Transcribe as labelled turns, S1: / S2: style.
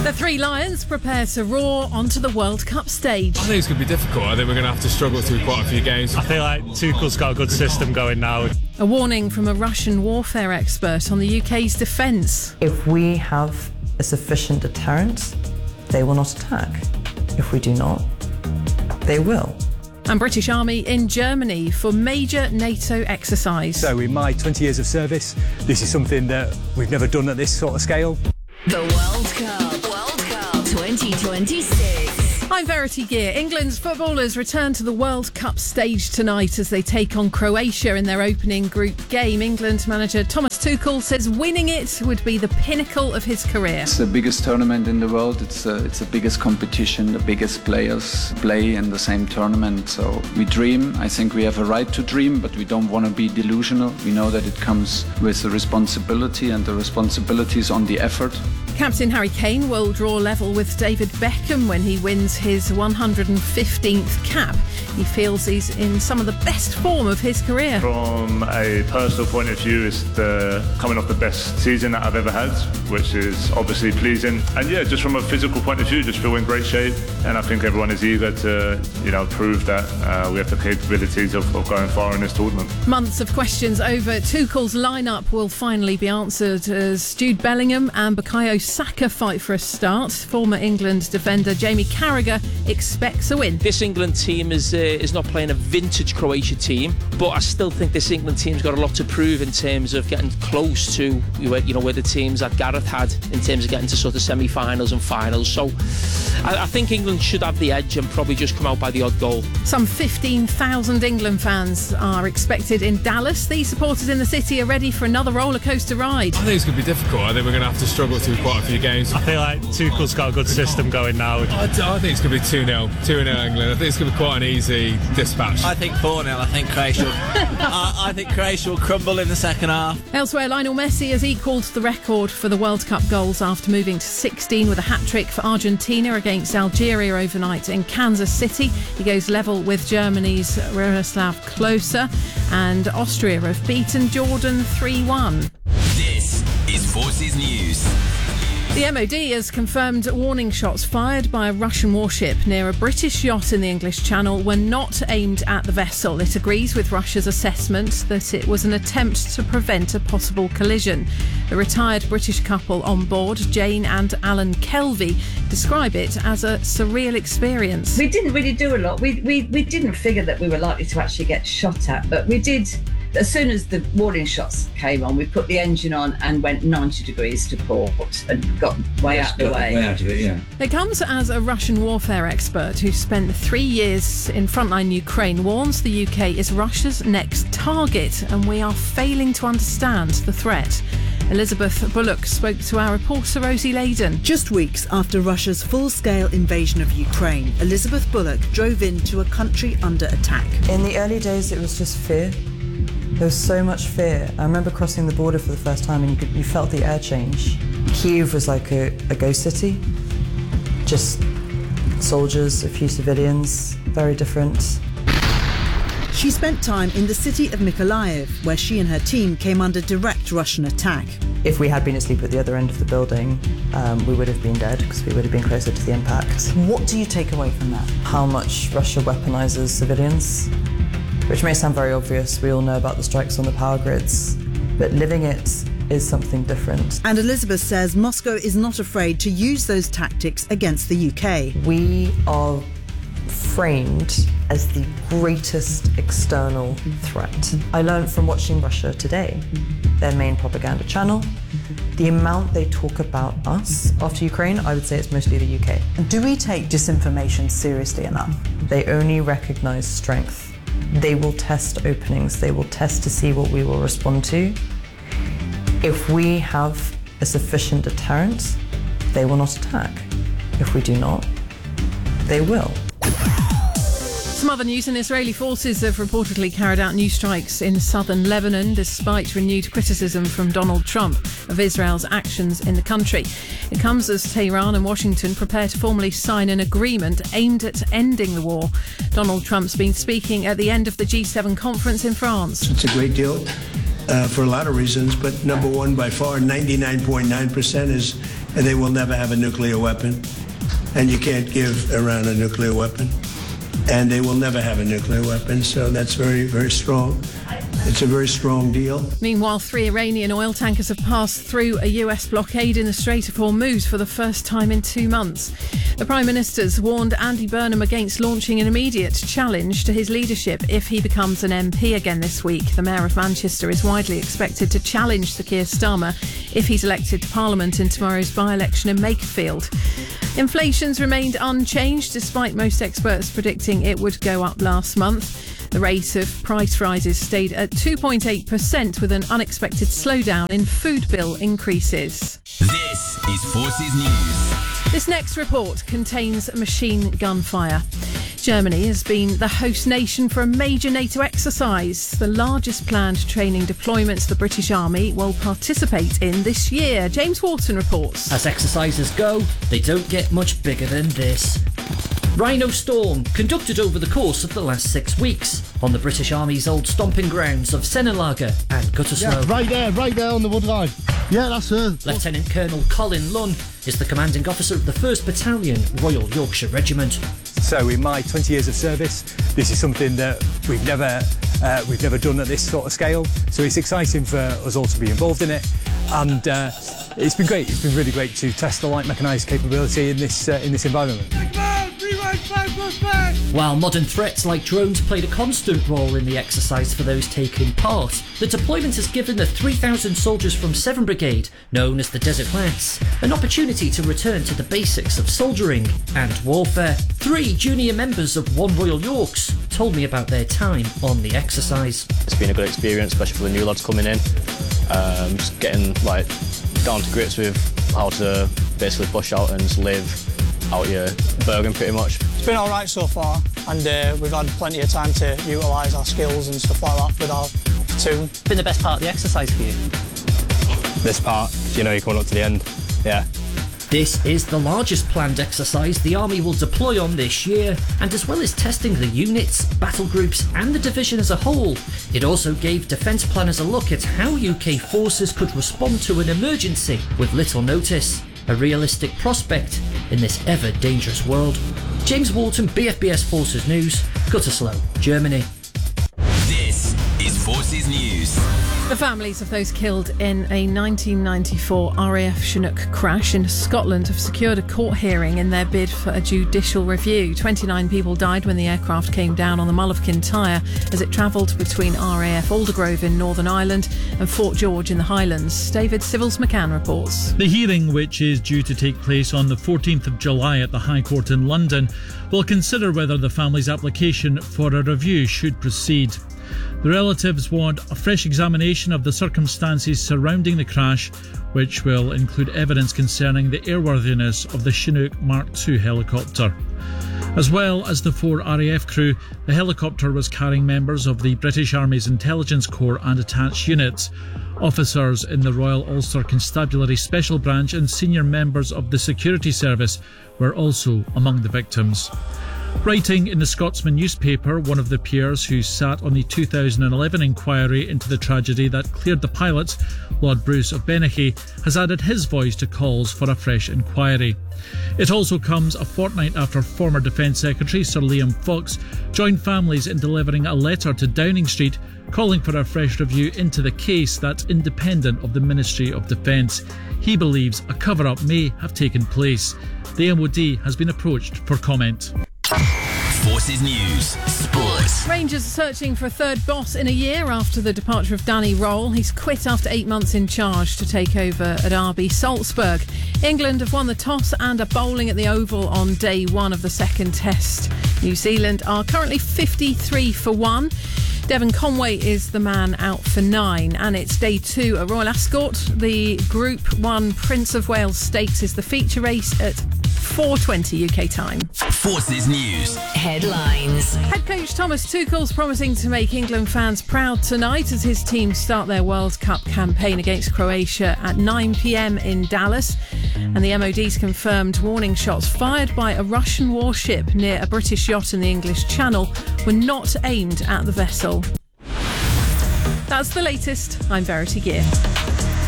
S1: The Three Lions prepare to roar onto the World Cup stage.
S2: I think it's going to be difficult. I think we're going to have to struggle through quite a few games.
S3: I feel like Tuchel's got a good system going now.
S1: A warning from a Russian warfare expert on the UK's defence.
S4: If we have a sufficient deterrent, they will not attack. If we do not, they will.
S1: And British Army in Germany for major NATO exercise.
S5: So in my 20 years of service, this is something that we've never done at this sort of scale.
S6: The World Cup 2026.
S1: I'm Verity Gear. England's footballers return to the World Cup stage tonight as they take on Croatia in their opening group game. England manager Thomas Tuchel says winning it would be the pinnacle of his career.
S7: It's the biggest tournament in the world. It's the biggest competition. The biggest players play in the same tournament. So we dream. I think we have a right to dream, but we don't want to be delusional. We know that it comes with the responsibility, and the responsibility is on the effort.
S1: Captain Harry Kane will draw level with David Beckham when he wins his 115th cap. He feels he's in some of the best form of his career.
S3: From a personal point of view, it's coming off the best season that I've ever had, which is obviously pleasing. And yeah, just from a physical point of view, just feel in great shape. And I think everyone is eager to, prove that we have the capabilities of going far in this tournament.
S1: Months of questions over Tuchel's lineup will finally be answered as Jude Bellingham and Bukayo Saka fight for a start. Former England defender Jamie Carragher expects a win.
S8: This England team is not playing a vintage Croatia team, but I still think this England team's got a lot to prove in terms of getting close to where the teams that Gareth had in terms of getting to sort of semi-finals and finals. So I think England should have the edge and probably just come out by the odd goal.
S1: Some 15,000 England fans are expected in Dallas. These supporters in the city are ready for another roller coaster ride.
S2: I think it's going to be difficult. I think we're going to have to struggle through quite a few games.
S3: I feel like Tuchel's got a good system going now.
S2: I think it's going to be 2-0 England. I think it's going to be quite an easy dispatch.
S9: I think 4-0. I think Croatia will crumble in the second half.
S1: Elsewhere, Lionel Messi has equalled the record for the World Cup goals after moving to 16 with a hat-trick for Argentina against Algeria overnight in Kansas City. He goes level with Germany's Miroslav Klose, and Austria have beaten Jordan 3-1.
S6: This is Forces News.
S1: The MOD has confirmed warning shots fired by a Russian warship near a British yacht in the English Channel were not aimed at the vessel. It agrees with Russia's assessment that it was an attempt to prevent a possible collision. The retired British couple on board, Jane and Alan Kelvey, describe it as a surreal experience.
S10: We didn't really do a lot. We didn't figure that we were likely to actually get shot at, but we did. As soon as the warning shots came on, we put the engine on and went 90 degrees to port and got way out of it, yeah.
S1: It comes as a Russian warfare expert who spent 3 years in frontline Ukraine warns the UK is Russia's next target, and we are failing to understand the threat. Elizabeth Bullock spoke to our reporter Rosie Layden.
S11: Just weeks after Russia's full-scale invasion of Ukraine, Elizabeth Bullock drove into a country under attack.
S4: In the early days, it was just fear. There was so much fear. I remember crossing the border for the first time and you felt the air change. Kyiv was like a ghost city. Just soldiers, a few civilians, very different.
S11: She spent time in the city of Mykolaiv, where she and her team came under direct Russian attack.
S4: If we had been asleep at the other end of the building, we would have been dead because we would have been closer to the impact.
S11: What do you take away from that?
S4: How much Russia weaponizes civilians, which may sound very obvious. We all know about the strikes on the power grids, but living it is something different.
S11: And Elizabeth says Moscow is not afraid to use those tactics against the UK.
S4: We are framed as the greatest external threat. I learned from watching Russia Today, their main propaganda channel. The amount they talk about us after Ukraine, I would say it's mostly the UK.
S11: Do we take disinformation seriously enough?
S4: They only recognise strength. They will test openings. They will test to see what we will respond to. If we have a sufficient deterrent, they will not attack. If we do not, they will.
S1: Some other news, and Israeli forces have reportedly carried out new strikes in southern Lebanon despite renewed criticism from Donald Trump of Israel's actions in the country. It comes as Tehran and Washington prepare to formally sign an agreement aimed at ending the war. Donald Trump's been speaking at the end of the G7 conference in France.
S12: It's a great deal for a lot of reasons, but number one, by far, 99.9% and they will never have a nuclear weapon, and you can't give Iran a nuclear weapon, and they will never have a nuclear weapon, so that's very, very strong. It's a very strong deal.
S1: Meanwhile, 3 Iranian oil tankers have passed through a US blockade in the Strait of Hormuz for the first time in 2 months. The Prime Minister's warned Andy Burnham against launching an immediate challenge to his leadership if he becomes an MP again this week. The Mayor of Manchester is widely expected to challenge Sir Keir Starmer if he's elected to Parliament in tomorrow's by-election in Makerfield. Inflation's remained unchanged despite most experts predicting it would go up last month. The rate of price rises stayed at 2.8% with an unexpected slowdown in food bill increases.
S6: This is Forces News.
S1: This next report contains machine gun fire. Germany has been the host nation for a major NATO exercise, the largest planned training deployments the British Army will participate in this year. James Wharton reports.
S13: As exercises go, they don't get much bigger than this. Rhino Storm, conducted over the course of the last 6 weeks on the British Army's old stomping grounds of Sennelager and Gütersloh.
S14: Yeah, right there on the wood line. Yeah, that's her.
S13: Lieutenant Colonel Colin Lunn is the commanding officer of the 1st Battalion, Royal Yorkshire Regiment.
S5: So in my 20 years of service, this is something that we've never done at this sort of scale. So it's exciting for us all to be involved in it, and it's been great. It's been really great to test the light mechanised capability in this environment.
S13: While modern threats like drones played a constant role in the exercise for those taking part, the deployment has given the 3,000 soldiers from 7 Brigade, known as the Desert Lads, an opportunity to return to the basics of soldiering and warfare. 3 junior members of 1 Royal Yorks told me about their time on the exercise.
S15: It's been a good experience, especially for the new lads coming in. Just getting down to grips with how to basically push out and just live out your Bergen pretty much.
S16: It's been alright so far, and we've had plenty of time to utilise our skills and stuff like that with our platoon.
S13: Been the best part of the exercise for you?
S15: This part, you're coming up to the end, yeah.
S13: This is the largest planned exercise the Army will deploy on this year, and as well as testing the units, battle groups and the division as a whole, it also gave defence planners a look at how UK forces could respond to an emergency with little notice. A realistic prospect in this ever dangerous world. James Wharton, BFBS Forces News, Gütersloh, Germany.
S6: This is Forces News.
S1: The families of those killed in a 1994 RAF Chinook crash in Scotland have secured a court hearing in their bid for a judicial review. 29 people died when the aircraft came down on the Mull of Kintyre as it travelled between RAF Aldergrove in Northern Ireland and Fort George in the Highlands. David Civils McCann reports.
S17: The hearing, which is due to take place on the 14th of July at the High Court in London, will consider whether the family's application for a review should proceed. The relatives want a fresh examination of the circumstances surrounding the crash, which will include evidence concerning the airworthiness of the Chinook Mark II helicopter. As well as the 4 RAF crew, the helicopter was carrying members of the British Army's Intelligence Corps and attached units. Officers in the Royal Ulster Constabulary Special Branch and senior members of the Security Service were also among the victims. Writing in the Scotsman newspaper, one of the peers who sat on the 2011 inquiry into the tragedy that cleared the pilot, Lord Bruce of Benachie, has added his voice to calls for a fresh inquiry. It also comes a fortnight after former Defence Secretary Sir Liam Fox joined families in delivering a letter to Downing Street calling for a fresh review into the case that's independent of the Ministry of Defence. He believes a cover-up may have taken place. The MOD has been approached for comment.
S6: Forces News Sports.
S1: Rangers are searching for a third boss in a year after the departure of Danny Röhl. He's quit after 8 months in charge to take over at RB Salzburg. England have won the toss and are bowling at the Oval on day 1 of the second test. New Zealand are currently 53 for 1. Devon Conway is the man out for 9, and it's day 2 at Royal Ascot. The Group 1 Prince of Wales Stakes is the feature race at 4:20 UK time.
S6: Forces News
S1: Headlines. Head coach Thomas Tuchel's promising to make England fans proud tonight as his team start their World Cup campaign against Croatia at 9 p.m. in Dallas. And the MOD's confirmed warning shots fired by a Russian warship near a British yacht in the English Channel were not aimed at the vessel. That's the latest. I'm Verity Gear.